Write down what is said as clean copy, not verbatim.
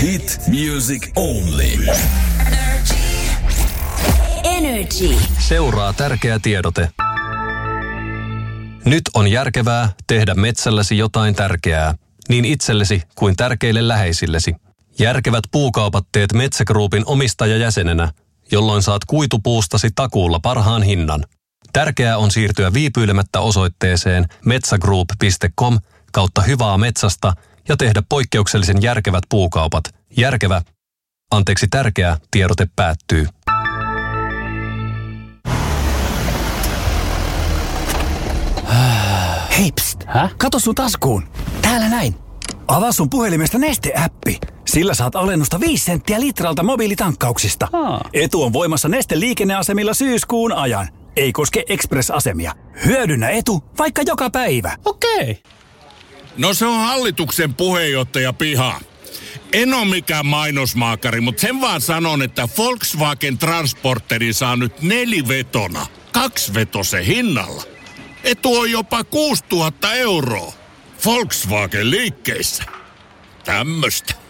Hit music only. Energy. Seuraa tärkeä tiedote. Nyt on järkevää tehdä metsälläsi jotain tärkeää, niin itsellesi kuin tärkeille läheisillesi. Järkevät puukaupat teet Metsä Groupin omistajajäsenenä, jolloin saat kuitupuustasi takuulla parhaan hinnan. Tärkeää on siirtyä viipyilemättä osoitteeseen metsagroup.com/hyvää metsästä ja tehdä poikkeuksellisen järkevät puukaupat. Tärkeä tiedote päättyy. Hei, pst. Kato sun taskuun. Täällä näin. Avaa sun puhelimesta Neste-äppi. Sillä saat alennusta 5 senttiä litralta mobiilitankkauksista. Etu on voimassa Neste-liikenneasemilla syyskuun ajan. Ei koske Express-asemia. Hyödynnä etu vaikka joka päivä. Okei. No se on hallituksen puheenjohtaja Piha. En ole mikään mainosmaakari, mutta sen vaan sanon, että Volkswagen Transporteri saa nyt 4-vetona 2-vetosen hinnalla. Etu on jopa 6 000 €. Volkswagen liikkeissä. Tämmöstä.